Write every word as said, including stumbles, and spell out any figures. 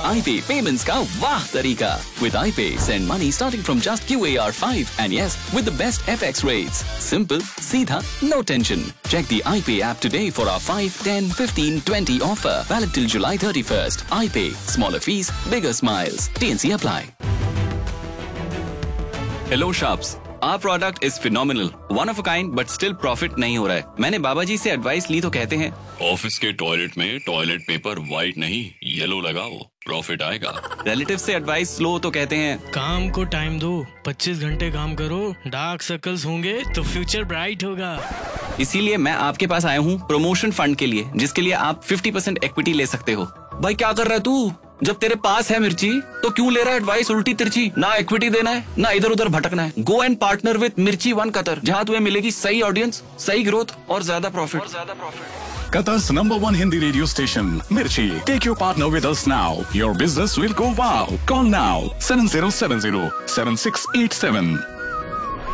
iPay payments का वाह तरीका. With iPay, send money starting from just Q A R five and yes, with the best F X rates. Simple, सीधा, no tension. Check the iPay app today for our five, ten, fifteen, twenty offer. Valid till July thirty-first. iPay, smaller fees, bigger smiles. T N C apply. Hello shops. Our product is phenomenal, one of a kind, but still profit नहीं हो रहा है. मैंने बाबा जी से advice ली तो कहते हैं office के टॉयलेट में टॉयलेट पेपर वाइट नहीं येलो लगाओ, प्रॉफिट आएगा. रिलेटिव से एडवाइस लो तो कहते हैं काम को टाइम दो, पच्चीस घंटे काम करो, डार्क सर्कल्स होंगे तो फ्यूचर ब्राइट होगा. इसीलिए मैं आपके पास आया हूँ प्रमोशन फंड के लिए, जिसके लिए आप पचास परसेंट इक्विटी ले सकते हो. भाई क्या कर रहा है तू? जब तेरे पास है मिर्ची तो क्यों ले रहा है एडवाइस उल्टी तिरछी? ना इक्विटी देना है ना इधर उधर भटकना है. गो एंड पार्टनर विद मिर्ची वन कतर, जहाँ तुम्हें मिलेगी सही ऑडियंस, सही ग्रोथ और ज्यादा profit. Qatar's number one Hindi radio station, Mirchi. Take your partner with us now. Your business will go wow. Call now seven zero seven zero seven six eight seven.